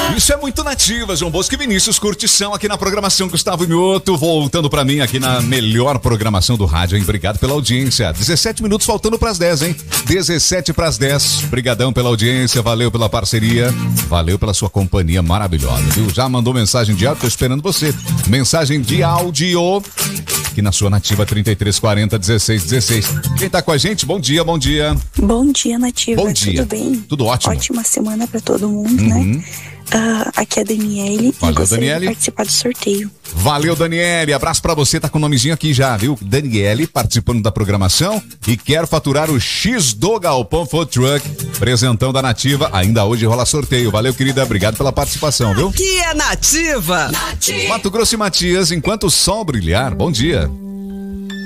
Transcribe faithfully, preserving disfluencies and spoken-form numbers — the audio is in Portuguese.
Isso é muito nativa, João Bosco e Vinícius Curtição aqui na programação Gustavo Mioto, voltando pra mim aqui na melhor programação do rádio, hein? Obrigado pela audiência. dezessete minutos faltando pras dez, hein? dezessete pras dez. Obrigadão pela audiência, valeu pela parceria, valeu pela sua companhia maravilhosa, viu? Já mandou mensagem de áudio, tô esperando você. Mensagem de áudio aqui na sua Nativa trinta e três quarenta, dezesseis dezesseis. Quem tá com a gente? Bom dia, bom dia. Bom dia, Nativa. Bom dia. Tudo bem? Tudo ótimo. Ótima semana pra todo mundo, Uhum. né? Uh, aqui é a Daniele. Valeu, e gostaria Daniele. de participar do sorteio. Valeu, Daniele. Abraço pra você, tá com o nomezinho aqui já, viu? Daniele participando da programação e quer faturar o X do Galpão Food Truck, presentão da Nativa. Ainda hoje rola sorteio. Valeu, querida. Obrigado pela participação, viu? Aqui é Nativa. Mato Grosso e Matias, enquanto o sol brilhar. Bom dia.